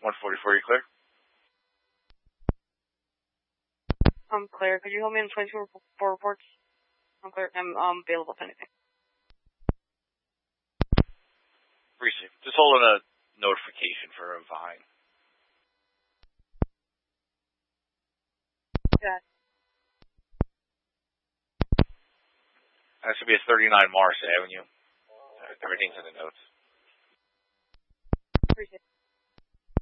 144, you clear? I'm clear. Could you hold me in 22 for reports? I'm clear. I'm available if anything. Appreciate it. Just holding a notification for a Vine. Yeah. That should be at 39 Mars Avenue. Everything's in the notes. Appreciate it.